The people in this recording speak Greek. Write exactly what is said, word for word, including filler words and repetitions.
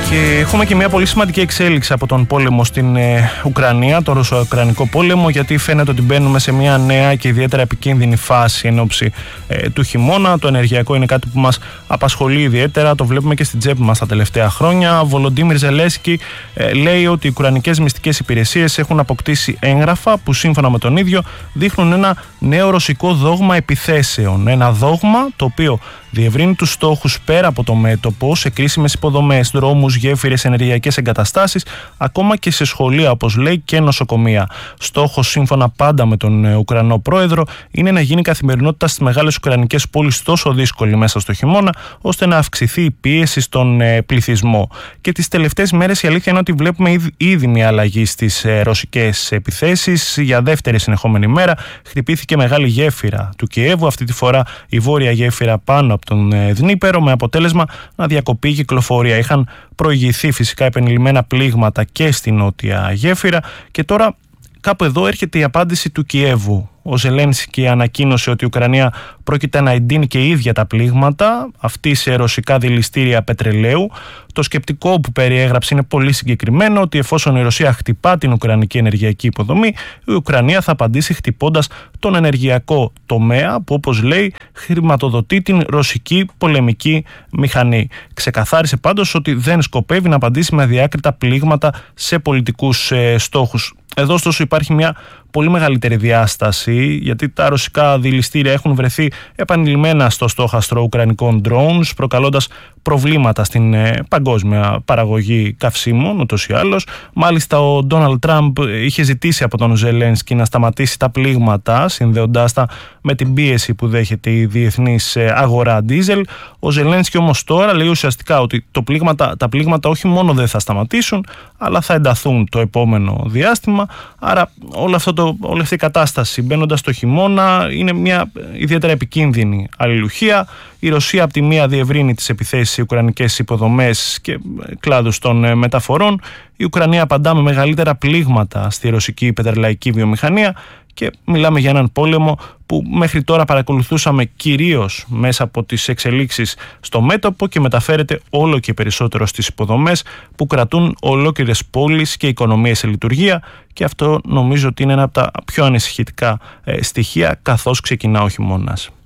Και έχουμε και μια πολύ σημαντική εξέλιξη από τον πόλεμο στην ε, Ουκρανία, το ρωσο-ουκρανικό πόλεμο, γιατί φαίνεται ότι μπαίνουμε σε μια νέα και ιδιαίτερα επικίνδυνη φάση εν ώψη ε, του χειμώνα. Το ενεργειακό είναι κάτι που μας απασχολεί ιδιαίτερα, το βλέπουμε και στην τσέπη μας τα τελευταία χρόνια. Ο Βολοντίμιρ Ζελένσκι ε, λέει ότι οι ουκρανικές μυστικές υπηρεσίες έχουν αποκτήσει έγγραφα που σύμφωνα με τον ίδιο δείχνουν ένα νέο ρωσικό δόγμα επιθέσεων. Ένα δόγμα το οποίο διευρύνει τους στόχους πέρα από το μέτωπο, σε κρίσιμες υποδομές, δρόμους, γέφυρες, ενεργειακές εγκαταστάσεις, ακόμα και σε σχολεία, όπως λέει, και νοσοκομεία. Στόχος, σύμφωνα πάντα με τον Ουκρανό πρόεδρο, είναι να γίνει η καθημερινότητα στις μεγάλες ουκρανικές πόλεις τόσο δύσκολη μέσα στο χειμώνα, ώστε να αυξηθεί η πίεση στον πληθυσμό. Και τις τελευταίες μέρες η αλήθεια είναι ότι βλέπουμε ήδη μια αλλαγή στις ρωσικές επιθέσεις. Για δεύτερη συνεχόμενη μέρα χτυπήθηκε μεγάλη γέφυρα του Κιέβου, αυτή τη φορά η βόρεια γέφυρα πάνω από τον Δνίπερο, με αποτέλεσμα να διακοπεί η κυκλοφορία. Είχαν προηγηθεί φυσικά επενηλημμένα πλήγματα και στη νότια γέφυρα και τώρα κάπου εδώ έρχεται η απάντηση του Κιέβου. Ο Ζελένσκι ανακοίνωσε ότι η Ουκρανία πρόκειται να εντείνει και η ίδια τα πλήγματα, αυτή σε ρωσικά δηληστήρια πετρελαίου. Το σκεπτικό που περιέγραψε είναι πολύ συγκεκριμένο, ότι εφόσον η Ρωσία χτυπά την ουκρανική ενεργειακή υποδομή, η Ουκρανία θα απαντήσει χτυπώντας τον ενεργειακό τομέα που, όπως λέει, χρηματοδοτεί την ρωσική πολεμική μηχανή. Ξεκαθάρισε πάντως ότι δεν σκοπεύει να απαντήσει με αδιάκριτα πλήγματα σε πολιτικούς ε, στόχους. Εδώ ωστόσο υπάρχει μια πολύ μεγαλύτερη διάσταση, γιατί τα ρωσικά δηληστήρια έχουν βρεθεί επανειλημμένα στο στόχαστρο ουκρανικών drones, προκαλώντας προβλήματα στην ε, παγκόσμια παραγωγή καυσίμων, ούτως ή άλλως. Μάλιστα, ο Ντόναλντ Τραμπ είχε ζητήσει από τον Ζελένσκι να σταματήσει τα πλήγματα, συνδέοντάς τα με την πίεση που δέχεται η διεθνής αγορά ντίζελ. Ο Ζελένσκι όμως τώρα λέει ουσιαστικά ότι το πλήγματα, τα πλήγματα όχι μόνο δεν θα σταματήσουν, αλλά θα ενταθούν το επόμενο διάστημα. Άρα όλο αυτό το, όλη αυτή η κατάσταση μπαίνοντας στο χειμώνα είναι μια ιδιαίτερα επικίνδυνη αλληλουχία. Η Ρωσία από τη μία διευρύνει τις επιθέσεις σε ουκρανικές υποδομές και κλάδους των μεταφορών. Η Ουκρανία απαντά με μεγαλύτερα πλήγματα στη ρωσική πετρελαϊκή βιομηχανία και μιλάμε για έναν πόλεμο που μέχρι τώρα παρακολουθούσαμε κυρίως μέσα από τις εξελίξεις στο μέτωπο και μεταφέρεται όλο και περισσότερο στις υποδομές που κρατούν ολόκληρες πόλεις και οικονομίες σε λειτουργία, και αυτό νομίζω ότι είναι ένα από τα πιο ανησυχητικά στοιχεία καθώς ξεκινά ο χειμώνας.